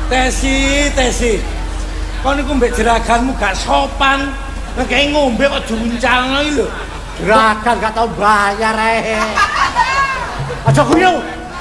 Tesi. Kon niku mbek jeraganmu gak sopan. Nek ngombe kok diuncalno iki lho. Jeragan gak tau bayar ae. Aja guyu.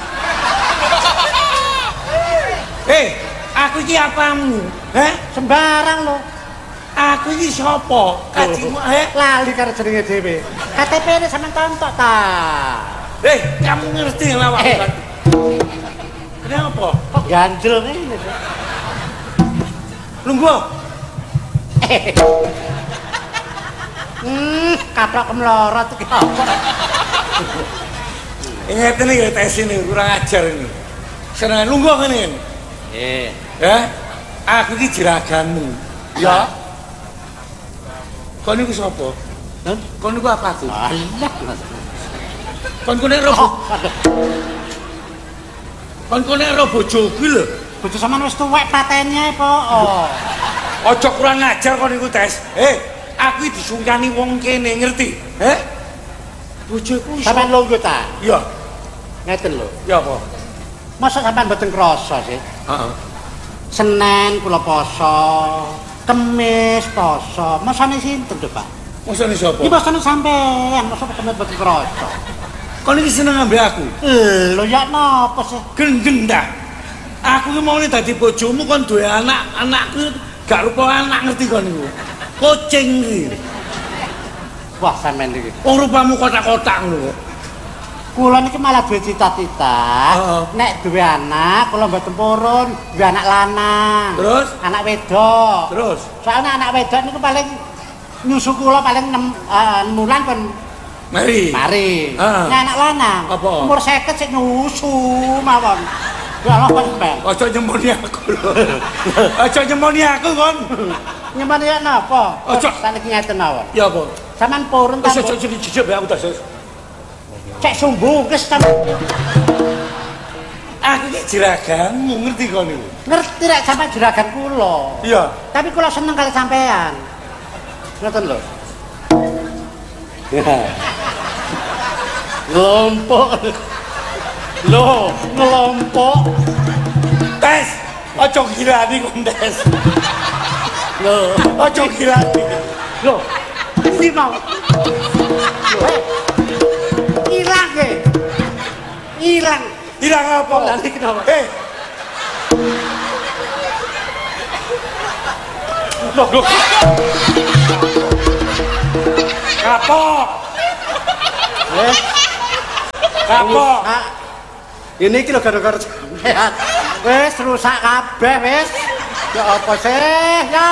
Aku iki apamu? Sembarang lho. Aku iki sapa? Kajimu lali karo jenenge dhewe. KTP-ne sampean tontok ta. Kamu ngerti lawak kan? Kenapa? Kok ganjel ngene? Lungguh. Kaplok melorot iki apa? Ngeten iki tes ini kurang ajar ini. Seneng lungguh ngene. Aku iki jeraganmu. Ya. Kon niku sapa? Kon niku apa tuh? Kon nek ro bojoku lho. Bojo sampean wis tuwek patene po. Aja kurang ajar kon niku tes. Aku iki disungkani wong kene ngerti? Bojoku sampean lungguh ta? Iya. Ngeten lho. Ya apa? Masa sampean mboten krasa sih? Heeh. Senin kula poso, Kemis poso. Masane sinten to, Pak? Masane sapa? Iki masane sampean, masa ketemu mboten krasa. Kon iki seneng ambek aku? Lho ya napa sih? Gendeng ta. Aku ki mau dadi bojomu kon duwe anakku gak rupa anak ngerti kon niku. Kucing iki. Wah, sampean iki. Wong rupamu kotak-kotak ngono kok. Kula niki malah duwe cita-cita. Nek duwe anak, kula mboten purun, duwe anak lanang. Terus? Anak wedok. Terus? Soalnya anak wedok niku paling nyusu kula paling 6 bulan pun mari. Nek anak lanang umur 50 sik nyusu mawon. Ya Allah sampean. Aja nyemoni aku lho. Aja nyemoni aku kon. Nyemoni napa? Aja saniki ngeten mawon. Ya apa? Sampeyan purun ta? Aja jijik aku ta, Sus. Cek sumbungkes ta. Aku iki jeraganmu ngerti kon niku. Ngerti rek sampeyan jeragan kula. Iya. Tapi kula seneng kali sampeyan. Ngoten lho. Ngelompok. Loh, ngelompok. Tes, aja girani kon tes. Loh, aja girani. Loh, iki mau. Ilang ge. Ilang apa? Nanti kenapa? Loh. Kapok. Kapok. Ini iki lho gara-gara sampean. Wis rusak kabeh wis. Ya apa sih? Ya.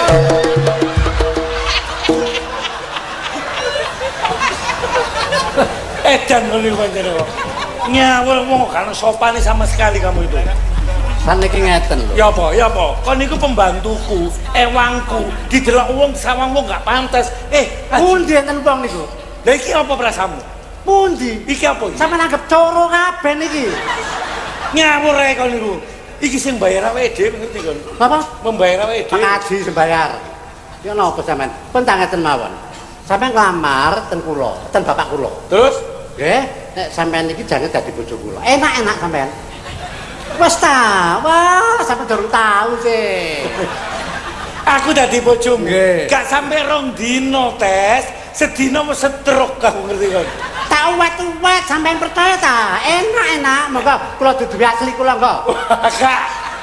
Edan ngene pancene kok. Nyawur wong gak sopan sama sekali kamu itu. Saniki ngeten lho. Ya apa? Kon niku pembantuku, ewangku, didelok wong sawangmu gak pantes. Pundi enten wong niku? Lah iki apa prasamu? Pundi? Iki apa iki? Sampeyan anggap coro kabeh niki. Nyawur ae kon niku. Iki sing bayar awake dhewe ngerti kon. Apa? Membayar awake dhewe. Ngaji sembayar. Ya napa sampean? Pun ngeten mawon. Sampeyan nglamar ten kula, ten bapak kula. Terus? Nggih, nek sampeyan iki jangan dadi bojo kula. Enak-enak sampeyan. Wes ta. Wah, sampeyan durung tahu sih. Aku dadi bojomu. Gak sampe 2 dino, Tes. Sedina wis setruk kamu ngerti kon. Tak uwet-uwet sampeyan percaya ta? Enak-enak. Monggo kula dudu asli kula engko. Gak.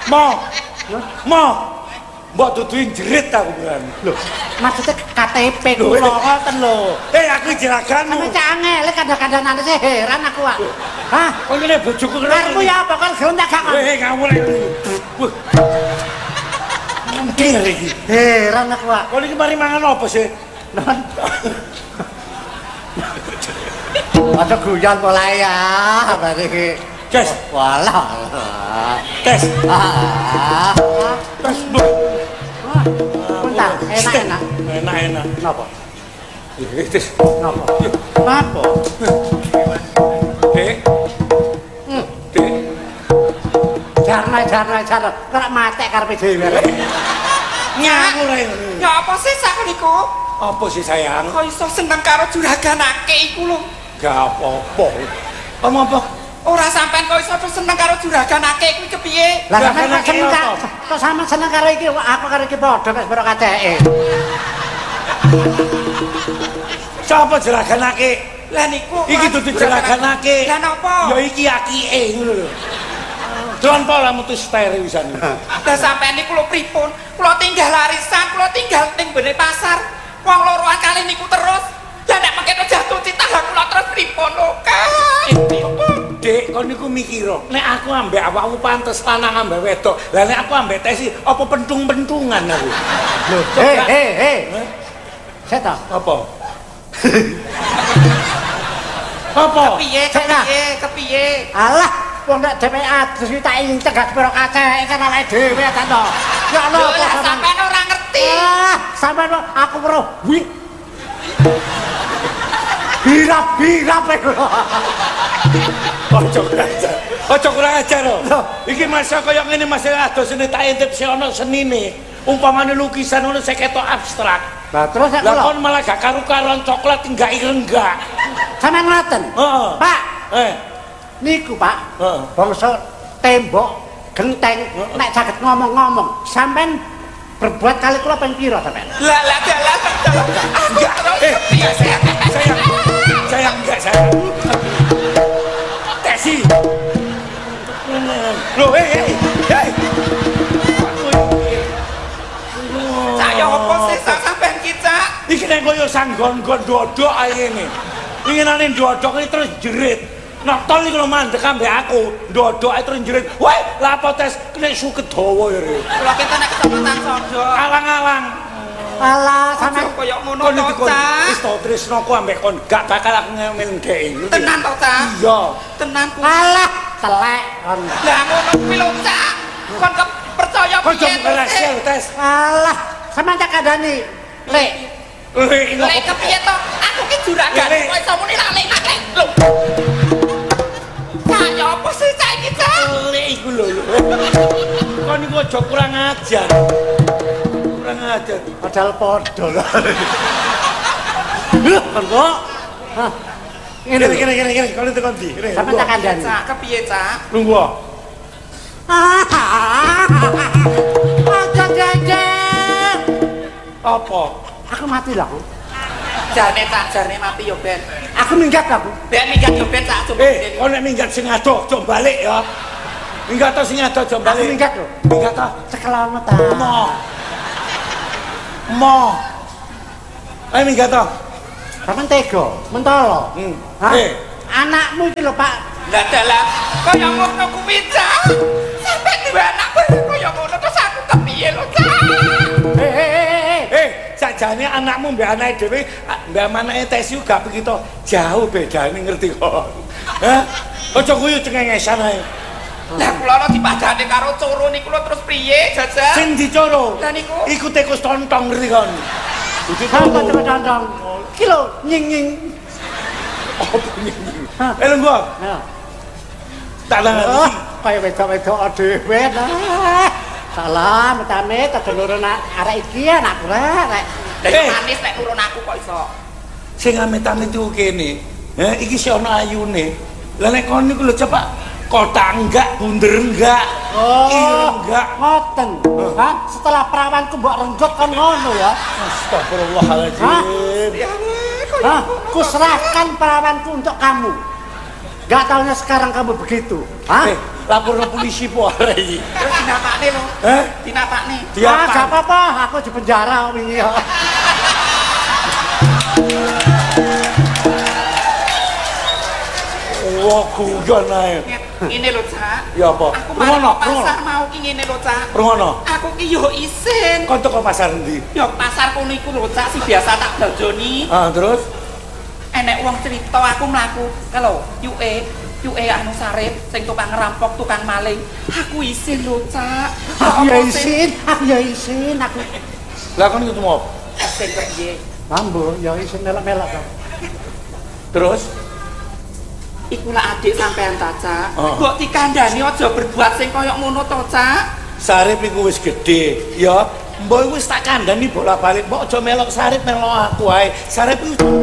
Mo. Mbok duduin jerit aku kan. Lho, maksudnya KTP kula ngoten lho. Aku jeraganmu. Sampe cak angel kadang-kadang nanti heran aku kok. Hah? Kok ngene bojoku kena. Karepmu ya apa kon gontak gak? Ngawur iki. Wah. Mungkin iki. Heran aku kok. Kok iki mari mangan apa sih? Non. Aja guyon polae ya, bareng Tes. Walah. Tes. Tes. Bentar, enak-enak. Enak-enak. Napa? Tes. Napa? Napa? Jarna. Kok matek karepe dhewe. Nyawur ae. Ya apa sih sak niku? Apa sih sayang? Kok iso seneng karo juragan akeh iku lho. Gak apa-apa. Kamu apa? Ora sampean kok iso seneng karo juragan akeh kuwi kepiye? Lah sampean seneng kok sampean seneng karo iki aku karo iki padha wis boro kaceke. Sapa jeraganake? Lah niku Iki dudu jeraganake. Lah napa? Ya iki akike ngono lho. Tanpa lah metu stere wisan. Lah sampean niku lho pripun? Kula tinggal arisan, kula tinggal ning bene pasar. Wong loroan kalih niku terus. Lah nek mengke jatuh cinta lah kula terus pripun lho, Kak? Dek, kon niku mikir, nek aku ambek awakmu pantes lanang ambek wedok. Lah nek aku ambek Tesi apa pentung-pentungan aku. Lho, Seta, Apa? Apa? Kepiye? alah wong nek dhewe adus iki tak intek gak sepiro kaceke kan awake dhewe kan to. Ya Allah, Lah sampean ora ngerti. Sampeyan aku weruh. Birap-birap iku. Ojo kurang ajar lho. Iki masa kaya ngene Mas adosane tak intip sing ana senine. Umpamane lukisan ngono sing ketok abstrak. Lah terus nek Lah kon malah gak karu-karuan coklat enggak irenggak. sampeyan ngoten. Heeh. Pak, Eh, niku Pak. heeh. Bangsa tembok genteng nek saged ngomong-ngomong. Sampeyan berbuat kali kula ping pira sampeyan? Lah Enggak. kepiye Sayang enggak sayang. Tesi. Loh, hei. Saya apa sih sampean ki, Cak? Iki nek koyo sanggon-gon dodok ae ngene. Inginane dodok iki terus jerit. Notol iki lho mandek ambek aku. Dodoke terus jerit. Woi, lha apa tes kena suket dawa ya. Kula kita nek kecamatan Sondo. Alang-alang. Alah Sampeyan sampeyan koyo ngono Kon to, iki kon Cak. wis to tresnoku ambek kon gak bakal aku ngemil dhek. Tenan to, Cak? Iya. Tenan ku. alah telek kon. Lah ngono kuwi lho, Cak. Kon percaya Kon piye? jom rahasia tes. Alah, sampeyan tak kandhani. Lek, Lek kepiye to? Aku ki juragan Lek. kok iso muni lek. Lho. Cak, ya apa sih Cak iki, Cak? Lek iku lho. Kon iku aja kurang ajar. Kurang ajar. padahal padha lho. Lho, kon kok. Hah. Ngene lho. Kene. Kon tekan ndi? Sampeyan tak kandhani. Cak, kepiye, Cak? Lungguh. Aja jajang. Apa? Aku mati lah. Jane Cak, jane mati yo ben. Aku minggat aku. Ben minggat yo ben Cak, coba. Kon nek minggat sing adoh, coba balik ya. Minggat to sing adoh, coba Aku balik. minggat lho. Minggat to. Sekelametan. Mo. Ayo minggat to. Sampeyan tega, mentolo. Hah? Anakmu iki lho, Pak. Lah dalah kaya ngono kuwi Cak. Sampe duwe anak kaya ngono terus aku kepiye lho Cak? Sakjane anakmu mbek anake dhewe, mbek anake Tesi gak begitu jauh bedane ngerti kok. Hah? Aja kuyu cengengesan ae. Lah kula ora dipadane karo coro niku lho terus piye jajal? Sing dicoro. Lah niku Iku tikus tontong ngerti kon. Dudu Apa coba-coba? Iki lho nying-nying. Eleng gua. Ya. Tak tangan Oh, iki. kaya wedok-wedok dhewe lah. Salam, amit-amit kedulur arek iki anak kula rek. Lah manis nek nurun aku kok iso. Sing amit-amit iku kene. Iki si ana ayune. Lah nek kon niku lho coba kotak enggak, bunder enggak. Oh, enggak. ngoten. Hah? Setelah perawanku mbok renggut kan ngono ya. Astagfirullahaladzim. Ya weh Hah? Kuserahkan perawanku untuk kamu. Gak taunya sekarang kamu begitu. Hah? Lapor ke polisi po arek iki. terus dinapakne lho. Dinapakne. Ah, gak apa-apa, aku di penjara wingi ya. Wah, guyon ae. Ngene lho Cak. Ya apa? Aku mari Rungono, pasar mau ki ngene lho Cak. Rungono. Aku ki yo isin. Kon teko pasar endi? Yo pasar kono iku lho Cak sing biasa tak bajoni. Terus? Enek wong cerita aku mlaku kalau yuke anu sarip sing tukang ngerampok, tukang maling. Aku isin lho, Cak. Aku ya isin, aku. Lah kon ketemu apa? Sing piye? Mambo, ya isin melak-melak kok. Terus? Iku lah adik sampean ta, Cak. Oh. Mbok dikandani aja berbuat sing koyo ngono to, Cak. Sarip iku wis gedhe, ya. Mbok wis tak kandhani bola-balik, mbok aja melok sarip melok aku ae. Sarip iku